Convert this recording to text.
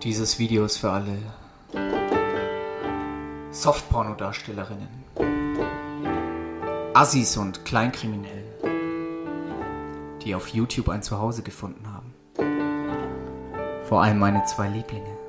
Dieses Video ist für alle Softporno-Darstellerinnen, Assis und Kleinkriminellen, die auf YouTube ein Zuhause gefunden haben. Vor allem meine zwei Lieblinge.